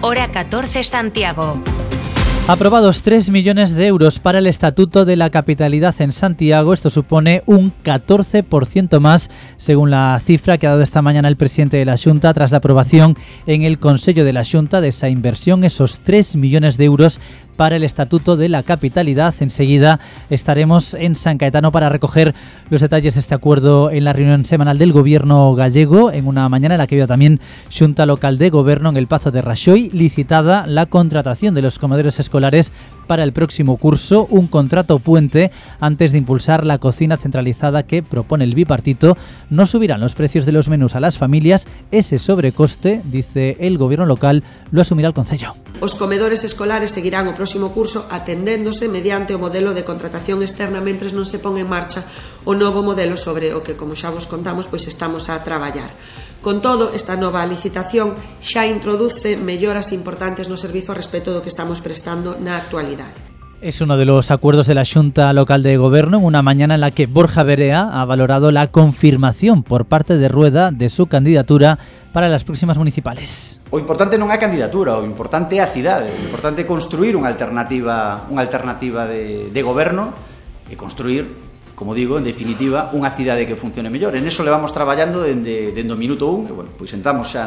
hora 14 Santiago. Aprobados 3 millones de euros para el Estatuto de la Capitalidad en Santiago. Esto supone un 14% más, según la cifra que ha dado esta mañana el presidente de la Xunta tras la aprobación en el Consello de la Xunta de esa inversión, esos 3 millones de euros para el Estatuto de la Capitalidad. Enseguida estaremos en San Caetano para recoger los detalles de este acuerdo en la reunión semanal del Gobierno gallego, en una mañana en la que había también Xunta Local de Goberno en el Pazo de Raxoi, licitada la contratación de los comedores escolares para el próximo curso, un contrato puente antes de impulsar la cocina centralizada que propone el bipartito. No subirán los precios de los menús a las familias, ese sobrecoste, dice el Gobierno local, lo asumirá el Concello. Os comedores escolares seguirán o próximo curso atendéndose mediante o modelo de contratación externa mentres non se pon en marcha o novo modelo sobre o que, como xa vos contamos, pois estamos a traballar. Con todo, esta nova licitación xa introduce melloras importantes no servizo a respecto do que estamos prestando na actualidade. Es uno de los acuerdos de la Xunta Local de Goberno en una mañana en la que Borja Verea ha valorado la confirmación por parte de Rueda de su candidatura para las próximas municipales. O importante non é a candidatura, o importante é a cidade, o importante é construir unha alternativa de goberno e construir, como digo, en definitiva, unha cidade que funcione mellor. En eso levamos traballando dende o minuto 1, que, bueno, pois entramos xa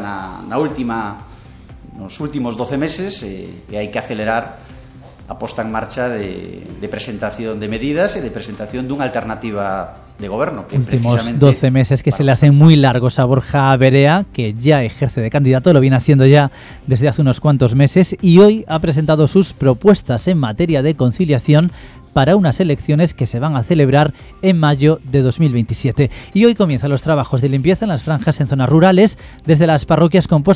nos últimos 12 meses e hai que acelerar a posta en marcha de presentación de medidas e de presentación dunha alternativa de goberno. Que últimos 12 meses que se le hacen muy largos a Borja Verea, que ya ejerce de candidato, lo viene haciendo ya desde hace unos cuantos meses y hoy ha presentado sus propuestas en materia de conciliación para unas elecciones que se van a celebrar en mayo de 2027. Y hoy comienzan los trabajos de limpieza en las franjas en zonas rurales, desde las parroquias compuestas